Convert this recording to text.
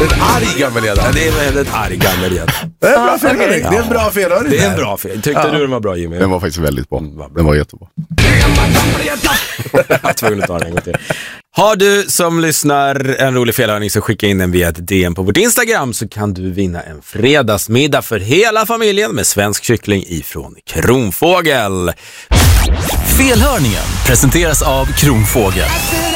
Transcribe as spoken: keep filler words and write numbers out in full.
En arg gammelledare. Det är en väldigt arg gammelledare. Det är en bra felhörning. Det är en bra felhörning. Det är en bra felhörning. Tyckte ja. du den var bra, Jimmy? Den var faktiskt väldigt bra. Den var jättebra. Jag var tvungen att ta den en gång till. Har du som lyssnar en rolig felhörning så skicka in den via ett D M på vårt Instagram så kan du vinna en fredagsmiddag för hela familjen med svensk kyckling ifrån Kronfågel. Felhörningen presenteras av Kronfågel.